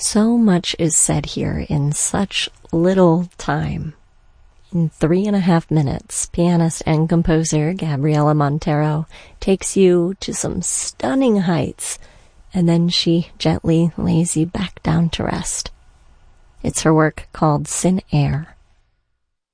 So much is said here in such little time. In 3.5 minutes, pianist and composer Gabriela Montero takes you to some stunning heights, and then she gently lays you back down to rest. It's her work called Sin Air,